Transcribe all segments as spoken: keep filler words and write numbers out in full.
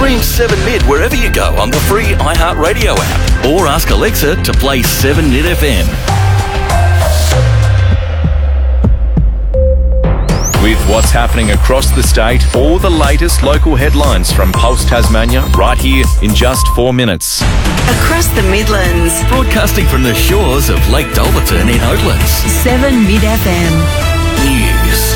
Stream seven Mid wherever you go on the free iHeartRadio app, or ask Alexa to play seven Mid F M. With what's happening across the state, all the latest local headlines from Pulse Tasmania, right here in just four minutes. Across the Midlands. Broadcasting from the shores of Lake Dolverton in Oatlands. seven Mid F M. News.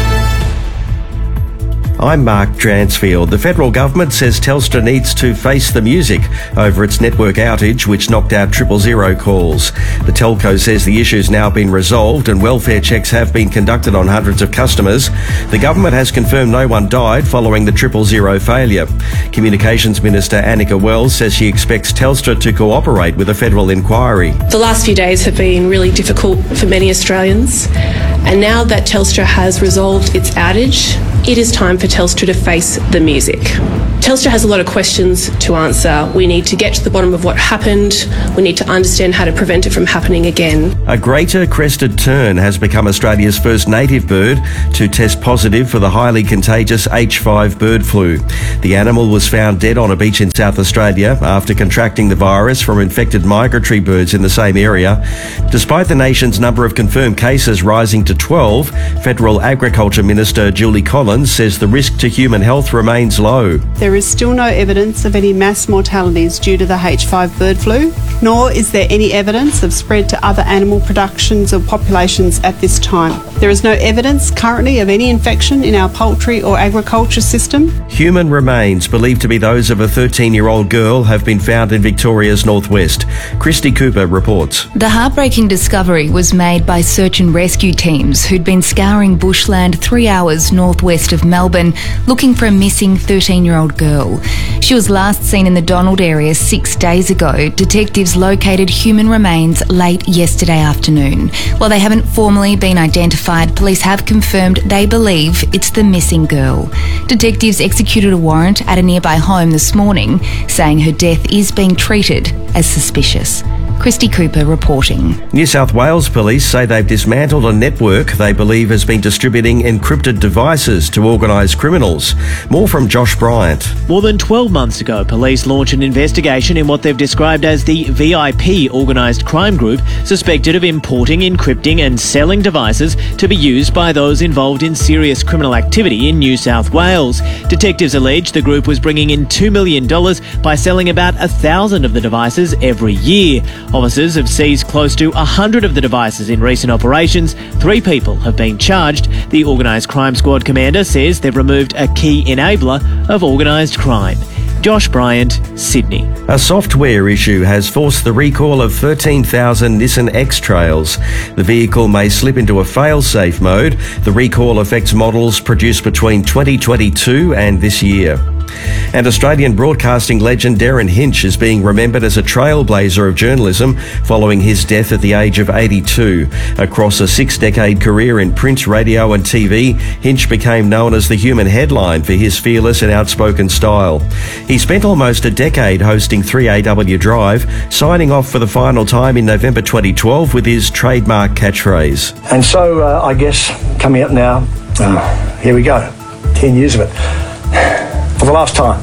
I'm Mark Dransfield. The federal government says Telstra needs to face the music over its network outage, which knocked out triple zero calls. The telco says the issue's now been resolved and welfare checks have been conducted on hundreds of customers. The government has confirmed no one died following the triple zero failure. Communications Minister Annika Wells says she expects Telstra to cooperate with a federal inquiry. The last few days have been really difficult for many Australians, and now that Telstra has resolved its outage, it is time for Telstra to face the music. Telstra has a lot of questions to answer. We need to get to the bottom of what happened. We need to understand how to prevent it from happening again. A greater crested tern has become Australia's first native bird to test positive for the highly contagious H five bird flu. The animal was found dead on a beach in South Australia after contracting the virus from infected migratory birds in the same area. Despite the nation's number of confirmed cases rising to twelve, Federal Agriculture Minister Julie Collins says the risk to human health remains low. There is still no evidence of any mass mortalities due to the H five bird flu, nor is there any evidence of spread to other animal productions or populations at this time. There is no evidence currently of any infection in our poultry or agriculture system. Human remains, believed to be those of a thirteen-year-old girl, have been found in Victoria's northwest. Christy Cooper reports. The heartbreaking discovery was made by search and rescue teams who'd been scouring bushland three hours northwest of Melbourne looking for a missing thirteen-year-old girl. She was last seen in the Donald area six days ago. Detectives located human remains late yesterday afternoon. While they haven't formally been identified, police have confirmed they believe it's the missing girl. Detectives executed a warrant at a nearby home this morning, saying her death is being treated as suspicious. Christy Cooper reporting. New South Wales police say they've dismantled a network they believe has been distributing encrypted devices to organised criminals. More from Josh Bryant. More than twelve months ago, police launched an investigation in what they've described as the V I P organised crime group, suspected of importing, encrypting and selling devices to be used by those involved in serious criminal activity in New South Wales. Detectives allege the group was bringing in two million dollars by selling about one thousand of the devices every year. Officers have seized close to one hundred of the devices in recent operations. Three people have been charged. The Organised Crime Squad commander says they've removed a key enabler of organised crime. Josh Bryant, Sydney. A software issue has forced the recall of thirteen thousand Nissan X-Trails. The vehicle may slip into a fail-safe mode. The recall affects models produced between twenty twenty-two and this year. And Australian broadcasting legend Derryn Hinch is being remembered as a trailblazer of journalism following his death at the age of eighty-two. Across a six-decade career in print, radio and T V, Hinch became known as the human headline for his fearless and outspoken style. He spent almost a decade hosting three A W Drive, signing off for the final time in November twenty twelve with his trademark catchphrase. And so uh, I guess coming up now, uh, here we go, ten years of it. For the last time.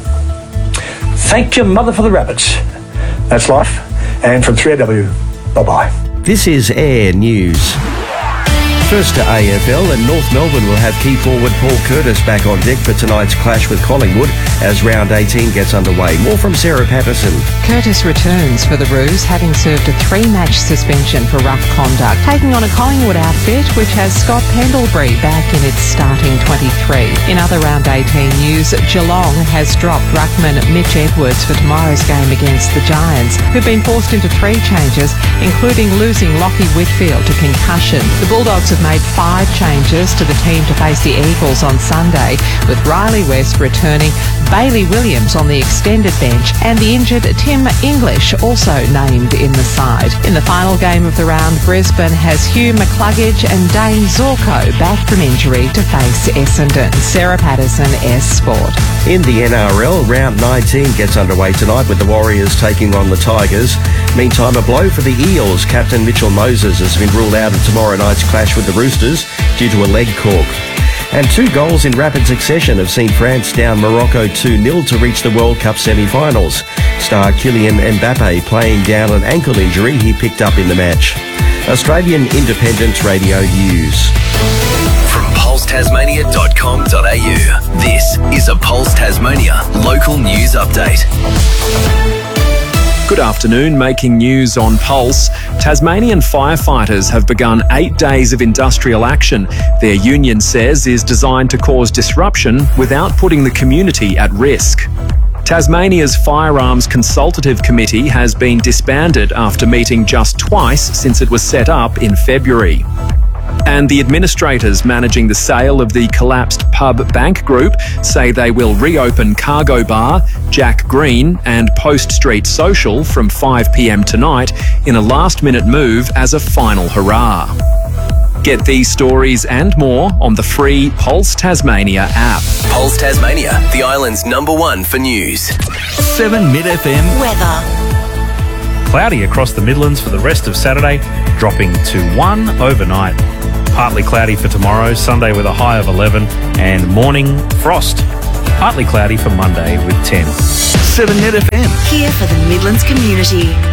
Thank your mother for the rabbits. That's life. And from three A W, bye-bye. This is Air News. First to A F L, and North Melbourne will have key forward Paul Curtis back on deck for tonight's clash with Collingwood as round eighteen gets underway. More from Sarah Patterson. Curtis returns for the Roos, having served a three-match suspension for rough conduct, taking on a Collingwood outfit which has Scott Pendlebury back in its starting twenty-three. In other round eighteen news, Geelong has dropped ruckman Mitch Edwards for tomorrow's game against the Giants, who've been forced into three changes, including losing Lachie Whitfield to concussion. The Bulldogs have made five changes to the team to face the Eagles on Sunday, with Riley West returning, Bailey Williams on the extended bench, and the injured Tim English also named in the side. In the final game of the round, Brisbane has Hugh McCluggage and Dane Zorko back from injury to face Essendon. Sarah Patterson, S Sport. In the N R L, round nineteen gets underway tonight with the Warriors taking on the Tigers. Meantime, a blow for the Eels. Captain Mitchell Moses has been ruled out of tomorrow night's clash with the Roosters due to a leg cork. And two goals in rapid succession have seen France down Morocco two nil to reach the World Cup semi-finals. Star Kylian Mbappe playing down an ankle injury he picked up in the match. Australian Independent Radio News. From pulse tasmania dot com dot a u, this is a Pulse Tasmania local news update. Good afternoon, making news on Pulse. Tasmanian firefighters have begun eight days of industrial action their union says is designed to cause disruption without putting the community at risk. Tasmania's Firearms Consultative Committee has been disbanded after meeting just twice since it was set up in February. And the administrators managing the sale of the collapsed Pub Bank Group say they will reopen Cargo Bar, Jack Green and Post Street Social from five p m tonight in a last-minute move as a final hurrah. Get these stories and more on the free Pulse Tasmania app. Pulse Tasmania, the island's number one for news. seven Mid F M weather. Cloudy across the Midlands for the rest of Saturday, dropping to one overnight. Partly cloudy for tomorrow, Sunday with a high of eleven, and morning frost. Partly cloudy for Monday with ten. seven Mid F M. Here for the Midlands community.